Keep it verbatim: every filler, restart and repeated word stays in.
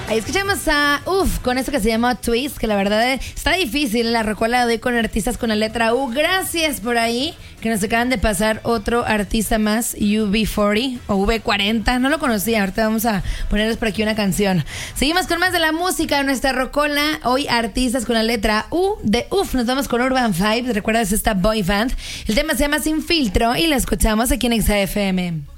Ahí escuchamos a Uf con esto que se llama Twist, que la verdad está difícil en la rocola de hoy con artistas con la letra U. Gracias por ahí, que nos acaban de pasar otro artista más, U B cuarenta o V cuarenta, no lo conocía, ahorita vamos a ponerles por aquí una canción. Seguimos con más de la música de nuestra rocola, hoy artistas con la letra U de Uf. Nos vamos con Urban Five, recuerdas esta boy band, el tema se llama Sin Filtro y la escuchamos aquí en Exa F M.